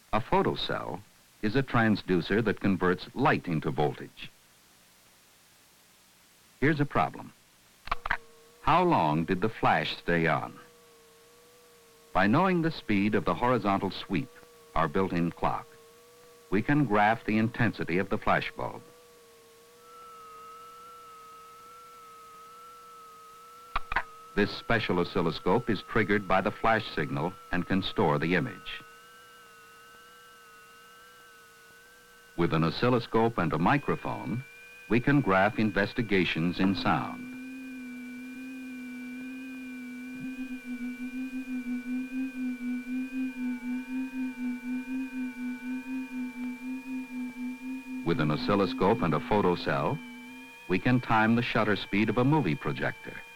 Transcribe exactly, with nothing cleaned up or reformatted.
A photocell is a transducer that converts light into voltage. Here's a problem. How long did the flash stay on? By knowing the speed of the horizontal sweep, our built-in clock, we can graph the intensity of the flash bulb. This special oscilloscope is triggered by the flash signal and can store the image. With an oscilloscope and a microphone, we can graph investigations in sound. With an oscilloscope and a photocell, we can time the shutter speed of a movie projector.